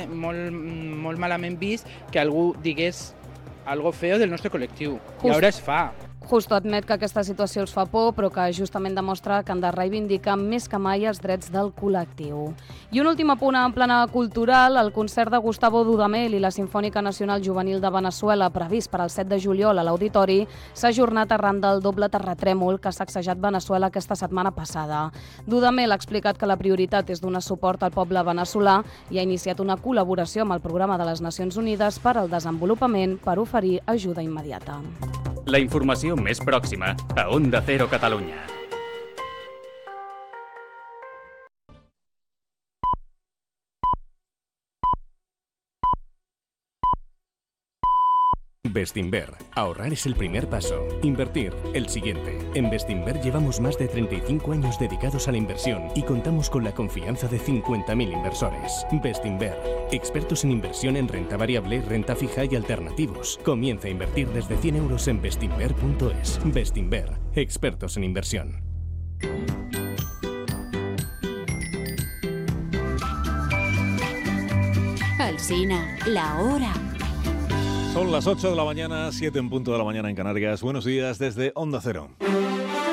molt malament vist que algú digués algo feo del nostre col·lectiu. I ara es fa. Justo admet que aquesta situació els fa por, però que justament demostra que han de reivindicar més que mai els drets del col·lectiu. I un últim apunt en plana cultural, el concert de Gustavo Dudamel i la Simfònica Nacional Juvenil de Veneçuela, previst per al 7 de juliol a l'Auditori, s'ha ajornat arran del doble terratrèmol que ha sacsejat Veneçuela aquesta setmana passada. Dudamel ha explicat que la prioritat és donar suport al poble veneçolà i ha iniciat una col·laboració amb el Programa de les Nacions Unides per al Desenvolupament per oferir ajuda immediata. La informació més pròxima a Onda Cero Catalunya. Bestinver. Ahorrar es el primer paso. Invertir, el siguiente. En Bestinver llevamos más de 35 años dedicados a la inversión y contamos con la confianza de 50.000 inversores. Bestinver. Expertos en inversión en renta variable, renta fija y alternativos. Comienza a invertir desde 100 euros en bestinver.es. Bestinver. Expertos en inversión. Alsina, la hora. Son las 8 de la mañana, 7 en punto de la mañana en Canarias. Buenos días desde Onda Cero.